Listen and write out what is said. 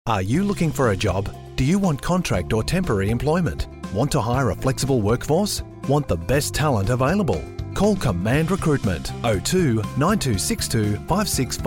Are you looking for a job? Do you want contract or temporary employment? Want to hire a flexible workforce? Want the best talent available? Call Command Recruitment 02 9262 565